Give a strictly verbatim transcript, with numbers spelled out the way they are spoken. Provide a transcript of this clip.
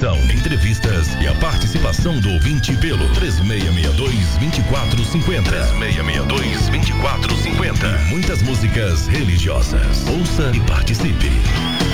informação, entrevistas e a participação do ouvinte pelo três seis seis dois, dois quatro cinco zero. três seis seis dois, dois quatro cinco zero. E muitas músicas religiosas. Ouça e participe.